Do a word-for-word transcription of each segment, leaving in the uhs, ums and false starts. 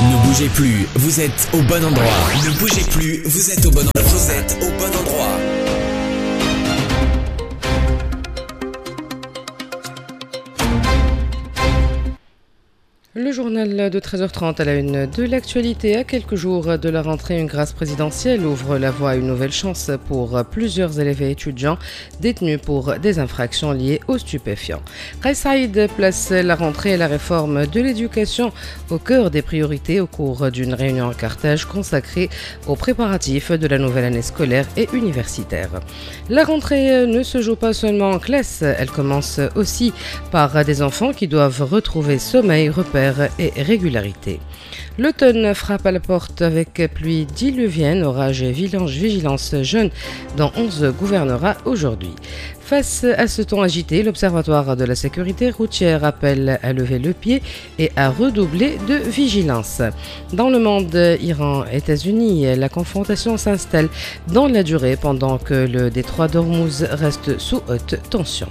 Ne bougez plus, vous êtes au bon endroit. Ne bougez plus, vous êtes au bon endroit. Vous êtes au bon endroit. Le journal de treize heures trente à la une de l'actualité. À quelques jours de la rentrée, une grâce présidentielle ouvre la voie à une nouvelle chance pour plusieurs élèves et étudiants détenus pour des infractions liées aux stupéfiants. Kais Saïed place la rentrée et la réforme de l'éducation au cœur des priorités au cours d'une réunion à Carthage consacrée aux préparatifs de la nouvelle année scolaire et universitaire. La rentrée ne se joue pas seulement en classe, elle commence aussi par des enfants qui doivent retrouver sommeil, repères et régularité. L'automne frappe à la porte avec pluie diluvienne, orage et vigilance jaune dans onze gouvernorats aujourd'hui. Face à ce temps agité, l'Observatoire de la sécurité routière appelle à lever le pied et à redoubler de vigilance. Dans le monde Iran-États-Unis, la confrontation s'installe dans la durée pendant que le détroit d'Ormuz reste sous haute tension.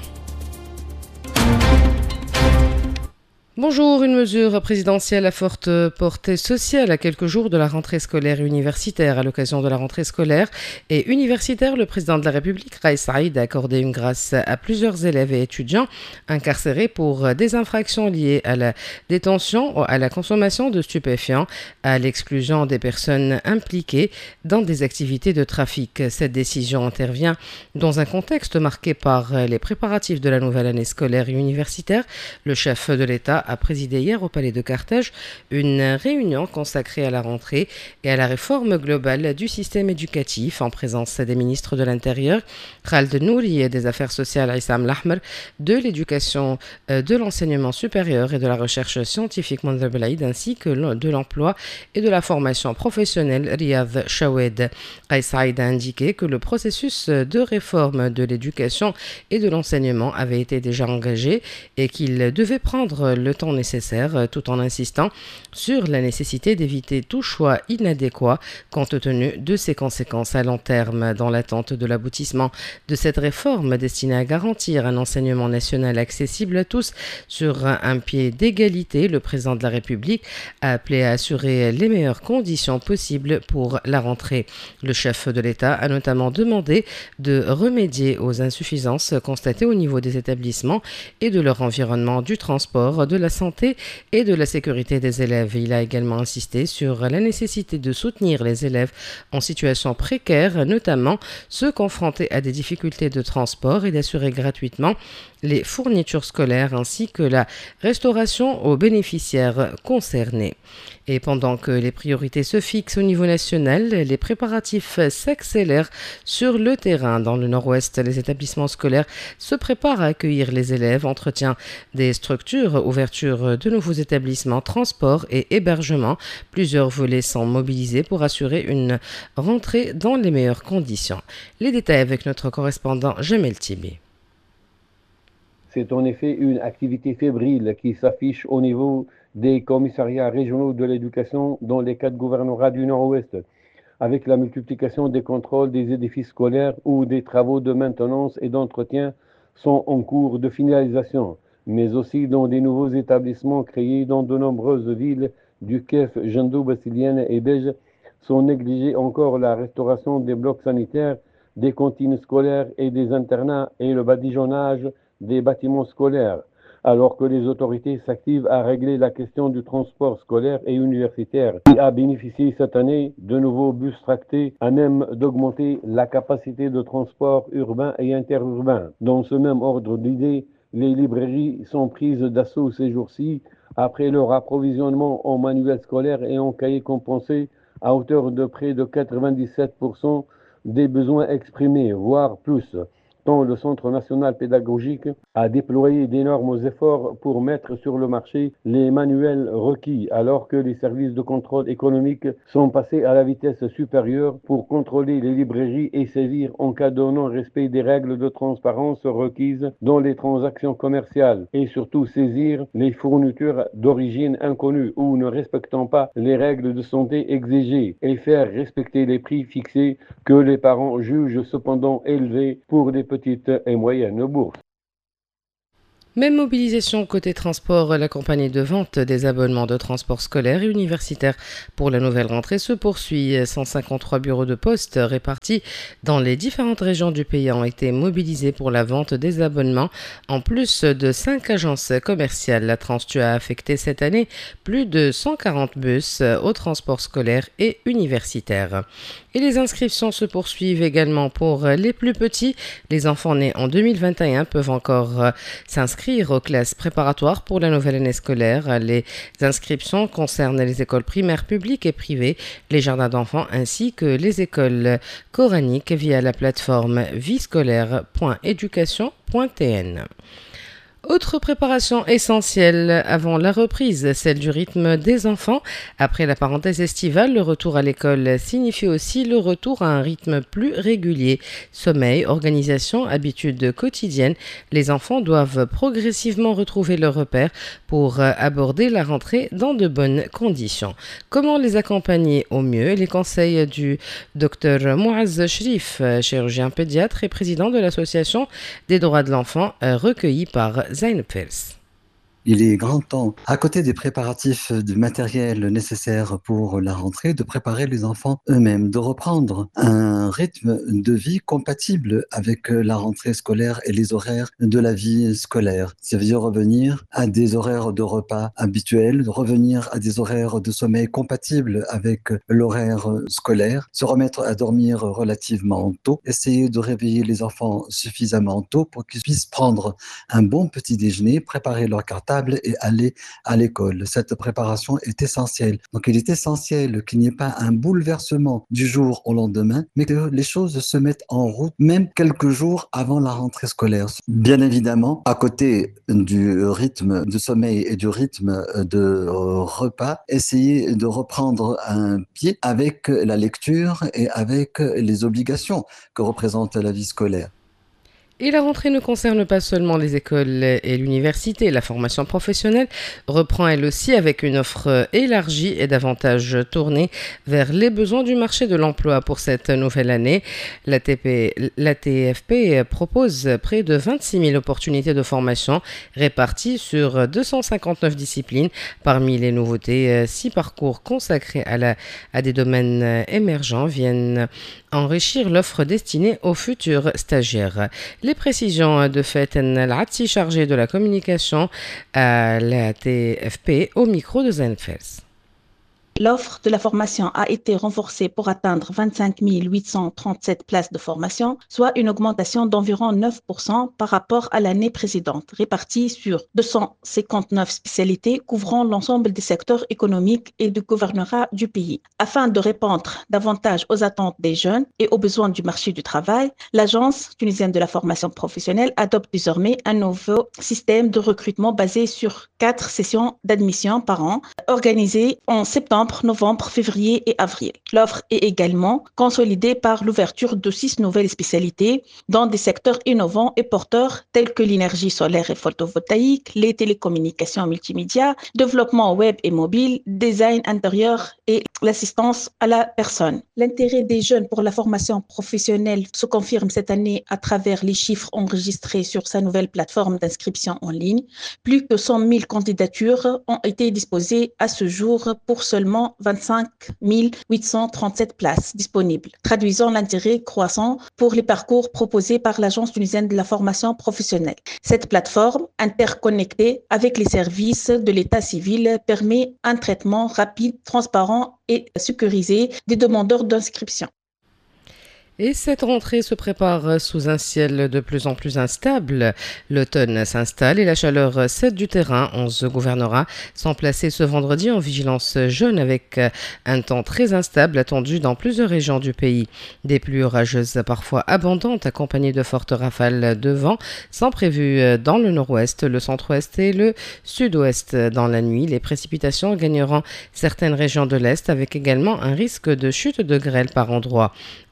Bonjour, une mesure présidentielle à forte portée sociale à quelques jours de la rentrée scolaire et universitaire. À l'occasion de la rentrée scolaire et universitaire, le président de la République, Kais Saïed, a accordé une grâce à plusieurs élèves et étudiants incarcérés pour des infractions liées à la détention, à la consommation de stupéfiants, à l'exclusion des personnes impliquées dans des activités de trafic. Cette décision intervient dans un contexte marqué par les préparatifs de la nouvelle année scolaire et universitaire. Le chef de l'État a présidé hier au Palais de Carthage une réunion consacrée à la rentrée et à la réforme globale du système éducatif en présence des ministres de l'Intérieur, Khaled Nouri, et des Affaires sociales, Issam Lahmer, de l'éducation, de l'enseignement supérieur et de la recherche scientifique, Mondher Belaïd, ainsi que de l'emploi et de la formation professionnelle, Riyad Shawed. Kais Saïed a indiqué que le processus de réforme de l'éducation et de l'enseignement avait été déjà engagé et qu'il devait prendre le temps nécessaire, tout en insistant sur la nécessité d'éviter tout choix inadéquat compte tenu de ses conséquences à long terme. Dans l'attente de l'aboutissement de cette réforme destinée à garantir un enseignement national accessible à tous sur un pied d'égalité, le président de la République a appelé à assurer les meilleures conditions possibles pour la rentrée. Le chef de l'État a notamment demandé de remédier aux insuffisances constatées au niveau des établissements et de leur environnement, du transport, de la santé et de la sécurité des élèves. Il a également insisté sur la nécessité de soutenir les élèves en situation précaire, notamment ceux confrontés à des difficultés de transport, et d'assurer gratuitement les fournitures scolaires ainsi que la restauration aux bénéficiaires concernés. Et pendant que les priorités se fixent au niveau national, les préparatifs s'accélèrent sur le terrain. Dans le nord-ouest, les établissements scolaires se préparent à accueillir les élèves, entretien des structures, ouverture de nouveaux établissements, transport et hébergement. Plusieurs volets sont mobilisés pour assurer une rentrée dans les meilleures conditions. Les détails avec notre correspondant Jamel Tibi. C'est en effet une activité fébrile qui s'affiche au niveau des commissariats régionaux de l'éducation dans les quatre gouvernorats du Nord-Ouest, avec la multiplication des contrôles des édifices scolaires où des travaux de maintenance et d'entretien sont en cours de finalisation, mais aussi dans des nouveaux établissements créés dans de nombreuses villes du Kef, Jendou, Bassilienne et Beige, sont négligés encore la restauration des blocs sanitaires, des cantines scolaires et des internats et le badigeonnage des bâtiments scolaires, alors que les autorités s'activent à régler la question du transport scolaire et universitaire, qui a bénéficié cette année de nouveaux bus tractés à même d'augmenter la capacité de transport urbain et interurbain. Dans ce même ordre d'idées, les librairies sont prises d'assaut ces jours-ci après leur approvisionnement en manuels scolaires et en cahiers compensés à hauteur de près de quatre-vingt-dix-sept pour cent des besoins exprimés, voire plus, tant le Centre national pédagogique a déployé d'énormes efforts pour mettre sur le marché les manuels requis, alors que les services de contrôle économique sont passés à la vitesse supérieure pour contrôler les librairies et saisir en cas de non-respect des règles de transparence requises dans les transactions commerciales, et surtout saisir les fournitures d'origine inconnue ou ne respectant pas les règles de santé exigées, et faire respecter les prix fixés que les parents jugent cependant élevés pour des petites et moyennes bourses. Même mobilisation côté transport, la campagne de vente des abonnements de transport scolaire et universitaire pour la nouvelle rentrée se poursuit. cent cinquante-trois bureaux de poste répartis dans les différentes régions du pays ont été mobilisés pour la vente des abonnements, en plus de cinq agences commerciales. La Transtu a affecté cette année plus de cent quarante bus au transport scolaire et universitaire. Et les inscriptions se poursuivent également pour les plus petits. Les enfants nés en deux mille vingt et un peuvent encore s'inscrire aux classes préparatoires pour la nouvelle année scolaire. Les inscriptions concernent les écoles primaires publiques et privées, les jardins d'enfants ainsi que les écoles coraniques via la plateforme vie scolaire point éducation point t n. Autre préparation essentielle avant la reprise, celle du rythme des enfants. Après la parenthèse estivale, le retour à l'école signifie aussi le retour à un rythme plus régulier. Sommeil, organisation, habitudes quotidiennes, les enfants doivent progressivement retrouver leurs repères pour aborder la rentrée dans de bonnes conditions. Comment les accompagner au mieux? Les conseils du docteur Mouaz Shrif, chirurgien pédiatre et président de l'association des droits de l'enfant, recueilli par Zainab Fels. Il est grand temps, à côté des préparatifs du matériel nécessaire pour la rentrée, de préparer les enfants eux-mêmes, de reprendre un rythme de vie compatible avec la rentrée scolaire et les horaires de la vie scolaire. Ça veut dire revenir à des horaires de repas habituels, revenir à des horaires de sommeil compatibles avec l'horaire scolaire, se remettre à dormir relativement tôt, essayer de réveiller les enfants suffisamment tôt pour qu'ils puissent prendre un bon petit déjeuner, préparer leur cartable et aller à l'école. Cette préparation est essentielle. Donc il est essentiel qu'il n'y ait pas un bouleversement du jour au lendemain, mais que les choses se mettent en route même quelques jours avant la rentrée scolaire. Bien évidemment, à côté du rythme de sommeil et du rythme de repas, essayer de reprendre un pied avec la lecture et avec les obligations que représente la vie scolaire. Et la rentrée ne concerne pas seulement les écoles et l'université. La formation professionnelle reprend elle aussi avec une offre élargie et davantage tournée vers les besoins du marché de l'emploi pour cette nouvelle année. La, T P, la T F P propose près de vingt-six mille opportunités de formation réparties sur deux cent cinquante-neuf disciplines. Parmi les nouveautés, six parcours consacrés à, la, à des domaines émergents viennent enrichir l'offre destinée aux futurs stagiaires. Les précisions de Faten Al-Atsi, chargé de la communication à la T F P, au micro de Zainab Fels. L'offre de la formation a été renforcée pour atteindre vingt-cinq mille huit cent trente-sept places de formation, soit une augmentation d'environ neuf pour cent par rapport à l'année précédente, répartie sur deux cent cinquante-neuf spécialités couvrant l'ensemble des secteurs économiques et du gouvernorat du pays. Afin de répondre davantage aux attentes des jeunes et aux besoins du marché du travail, l'Agence tunisienne de la formation professionnelle adopte désormais un nouveau système de recrutement basé sur quatre sessions d'admission par an, organisées en septembre, novembre, février et avril. L'offre est également consolidée par l'ouverture de six nouvelles spécialités dans des secteurs innovants et porteurs tels que l'énergie solaire et photovoltaïque, les télécommunications multimédia, développement web et mobile, design intérieur et l'assistance à la personne. L'intérêt des jeunes pour la formation professionnelle se confirme cette année à travers les chiffres enregistrés sur sa nouvelle plateforme d'inscription en ligne. Plus de cent mille candidatures ont été disposées à ce jour pour seulement vingt-cinq mille huit cent trente-sept places disponibles, traduisant l'intérêt croissant pour les parcours proposés par l'Agence tunisienne de la formation professionnelle. Cette plateforme, interconnectée avec les services de l'État civil, permet un traitement rapide, transparent et sécurisé des demandeurs d'inscription. Et cette rentrée se prépare sous un ciel de plus en plus instable. L'automne s'installe et la chaleur cède du terrain. onze gouvernorats sont placés ce vendredi en vigilance jaune avec un temps très instable attendu dans plusieurs régions du pays. Des pluies orageuses parfois abondantes accompagnées de fortes rafales de vent sont prévues dans le nord-ouest, le centre-ouest et le sud-ouest. Dans la nuit, les précipitations gagneront certaines régions de l'est avec également un risque de chute de grêle par endroits. Et cette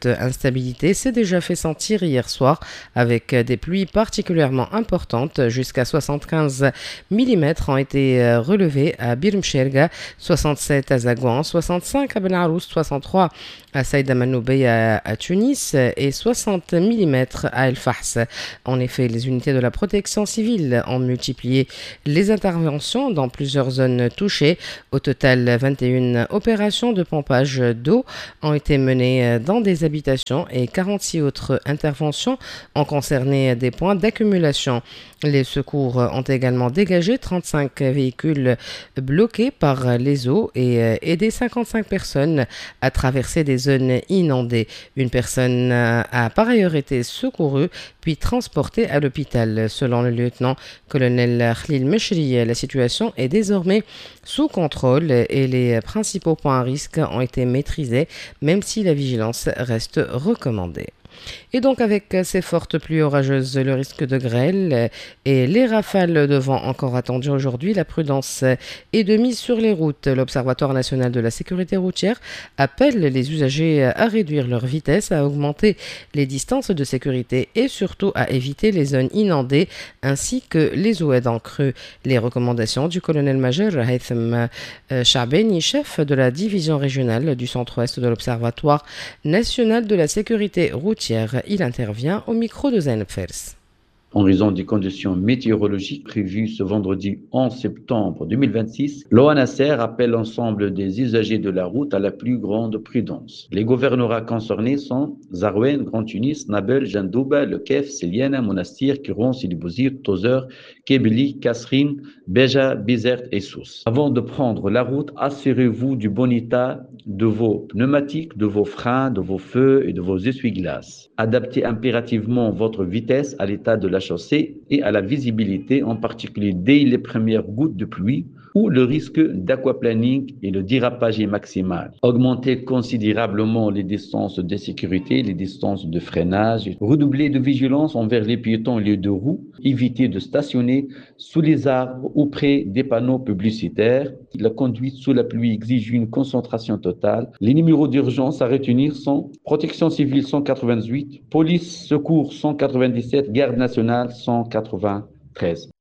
instabilité s'est déjà fait sentir hier soir avec des pluies particulièrement importantes. Jusqu'à soixante-quinze millimètres ont été relevés à Birmsherga, soixante-sept à Zagouan, soixante-cinq à Ben Arous, soixante-trois à Saïd Amanoubey à, à Tunis et soixante millimètres à El Fahs. En effet, les unités de la protection civile ont multiplié les interventions dans plusieurs zones touchées. Au total, vingt et une opérations de pompage d'eau ont été menées dans des habitations et quarante-six autres interventions ont concerné des points d'accumulation. Les secours ont également dégagé trente-cinq véhicules bloqués par les eaux et aidé cinquante-cinq personnes à traverser des zones inondées. Une personne a par ailleurs été secourue puis transportée à l'hôpital. Selon le lieutenant-colonel Khalil Meshri, la situation est désormais sous contrôle et les principaux points à risque ont été maîtrisés, même si la vigilance reste recommandée. Et donc avec ces fortes pluies orageuses, le risque de grêle et les rafales de vent encore attendues aujourd'hui, la prudence est de mise sur les routes. L'Observatoire national de la sécurité routière appelle les usagers à réduire leur vitesse, à augmenter les distances de sécurité et surtout à éviter les zones inondées ainsi que les oueds en crue. Les recommandations du colonel-major Haytham Charbeni, chef de la division régionale du centre-ouest de l'Observatoire national de la sécurité routière. Il intervient au micro de Zainab Fers. En raison des conditions météorologiques prévues ce vendredi onze septembre deux mille vingt-six, l'O N A C R appelle l'ensemble des usagers de la route à la plus grande prudence. Les gouvernorats concernés sont Zarouen, Grand Tunis, Nabel, Jandouba, Le Kef, Seliana, Monastir, Kiron, Sidi Bouzid, Tozer, Kebeli, Kasrine, Béja, Bizerte et Sousse. Avant de prendre la route, assurez-vous du bon état de vos pneumatiques, de vos freins, de vos feux et de vos essuie-glaces. Adaptez impérativement votre vitesse à l'état de la chaussée et à la visibilité, en particulier dès les premières gouttes de pluie où le risque d'aquaplaning et le dérapage est maximal. Augmentez considérablement les distances de sécurité, les distances de freinage. Redoublez de vigilance envers les piétons et les deux roues. Évitez de stationner sous les arbres ou près des panneaux publicitaires. La conduite sous la pluie exige une concentration totale. Les numéros d'urgence à retenir sont Protection civile cent quatre-vingt-huit, Police Secours cent quatre-vingt-dix-sept, Garde nationale cent quatre-vingt-treize.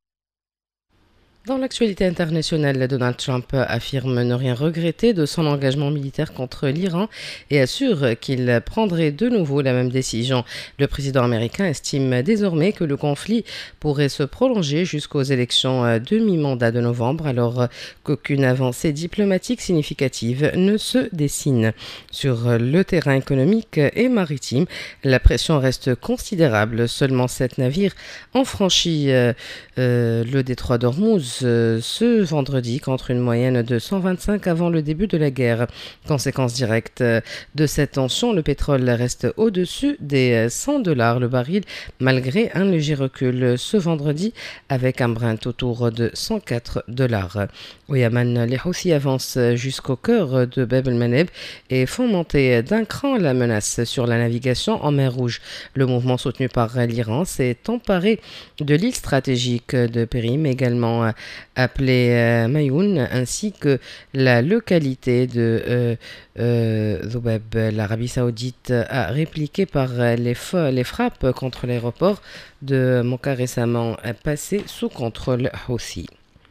Dans l'actualité internationale, Donald Trump affirme ne rien regretter de son engagement militaire contre l'Iran et assure qu'il prendrait de nouveau la même décision. Le président américain estime désormais que le conflit pourrait se prolonger jusqu'aux élections de mi-mandat de novembre, alors qu'aucune avancée diplomatique significative ne se dessine. Sur le terrain économique et maritime, la pression reste considérable. Seulement sept navires ont franchi euh, euh, le détroit d'Ormuz ce vendredi contre une moyenne de cent vingt-cinq avant le début de la guerre. Conséquence directe de cette tension, le pétrole reste au-dessus des cent dollars le baril malgré un léger recul ce vendredi avec un Brent autour de cent quatre dollars. Au Yémen, les Houthis avancent jusqu'au cœur de Bab el-Mandeb et font monter d'un cran la menace sur la navigation en mer Rouge. Le mouvement soutenu par l'Iran s'est emparé de l'île stratégique de Périm, également appelée euh, Mayoun, ainsi que la localité de euh, euh, Dhubab. L'Arabie Saoudite a répliqué par les, fa- les frappes contre l'aéroport de Moka récemment passé sous contrôle Houthi.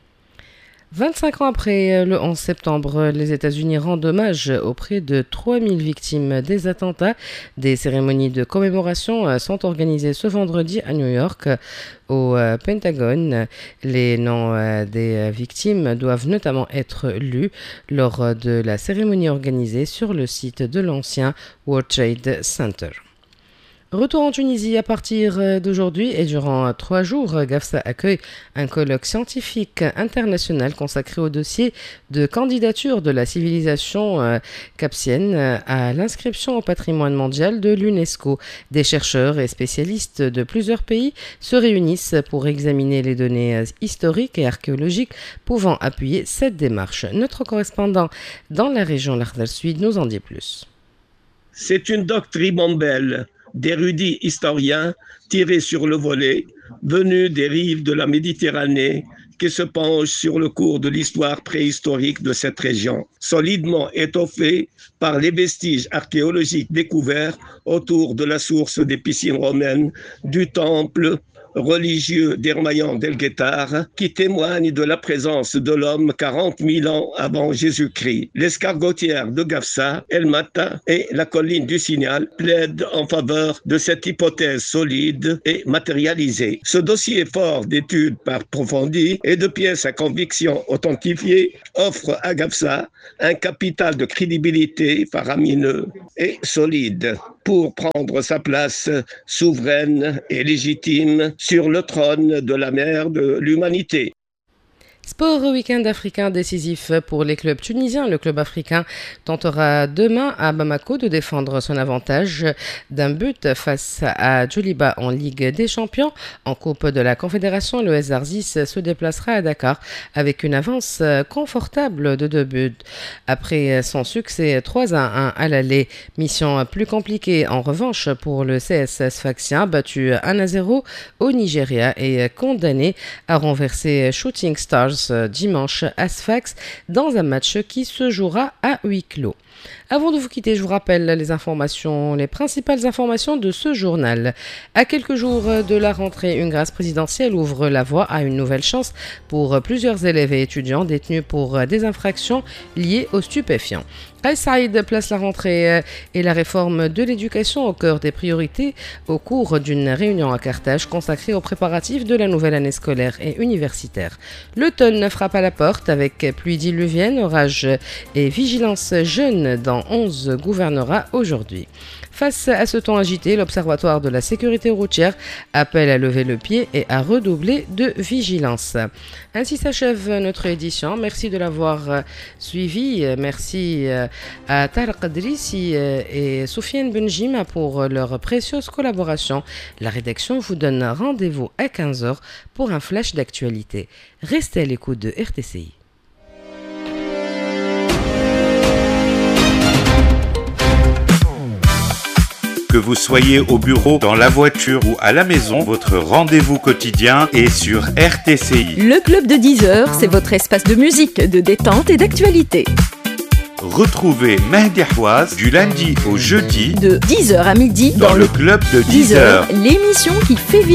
vingt-cinq ans après le onze septembre, les États-Unis rendent hommage auprès de trois mille victimes des attentats. Des cérémonies de commémoration sont organisées ce vendredi à New York, au Pentagone. Les noms des victimes doivent notamment être lus lors de la cérémonie organisée sur le site de l'ancien World Trade Center. Retour en Tunisie à partir d'aujourd'hui et durant trois jours, GAFSA accueille un colloque scientifique international consacré au dossier de candidature de la civilisation capsienne à l'inscription au patrimoine mondial de l'UNESCO. Des chercheurs et spécialistes de plusieurs pays se réunissent pour examiner les données historiques et archéologiques pouvant appuyer cette démarche. Notre correspondant dans la région l'Ardal Sud nous en dit plus. C'est une doctrine belle d'érudits historiens tirés sur le volet, venus des rives de la Méditerranée, qui se penche sur le cours de l'histoire préhistorique de cette région, solidement étoffée par les vestiges archéologiques découverts autour de la source des piscines romaines, du temple religieux d'Hermaïan d'El-Guettar, qui témoigne de la présence de l'homme quarante mille ans avant Jésus-Christ. L'escargotière de Gafsa, El Mata et la colline du Signal plaident en faveur de cette hypothèse solide et matérialisée. Ce dossier fort d'études approfondies et de pièces à conviction authentifiées offre à Gafsa un capital de crédibilité faramineux et solide pour prendre sa place souveraine et légitime sur le trône de la mère de l'humanité. Sport week-end africain décisif pour les clubs tunisiens. Le club africain tentera demain à Bamako de défendre son avantage d'un but face à Djoliba en Ligue des Champions. En Coupe de la Confédération, le S Arzis se déplacera à Dakar avec une avance confortable de deux buts. Après son succès trois à un à l'aller, mission plus compliquée en revanche pour le C S Sfaxien, battu un à zéro au Nigeria et condamné à renverser Shooting Stars dimanche à Sfax dans un match qui se jouera à huis clos. Avant de vous quitter, je vous rappelle les informations, les principales informations de ce journal. À quelques jours de la rentrée, une grâce présidentielle ouvre la voie à une nouvelle chance pour plusieurs élèves et étudiants détenus pour des infractions liées aux stupéfiants. Kais Saïd place la rentrée et la réforme de l'éducation au cœur des priorités au cours d'une réunion à Carthage consacrée aux préparatifs de la nouvelle année scolaire et universitaire. L'automne frappe à la porte avec pluie diluvienne, orages et vigilance jeune dans onze gouvernorats aujourd'hui. Face à ce temps agité, l'Observatoire de la sécurité routière appelle à lever le pied et à redoubler de vigilance. Ainsi s'achève notre édition. Merci de l'avoir suivi. Merci à Tarek Drissi et Soufiane Benjima pour leur précieuse collaboration. La rédaction vous donne rendez-vous à quinze heures pour un flash d'actualité. Restez à l'écoute de R T C I. Que vous soyez au bureau, dans la voiture ou à la maison, votre rendez-vous quotidien est sur R T C I. Le club de dix heures, c'est votre espace de musique, de détente et d'actualité. Retrouvez Mehdi Houaz du lundi au jeudi de dix heures à midi dans, dans le club de dix heures, l'émission qui fait vivre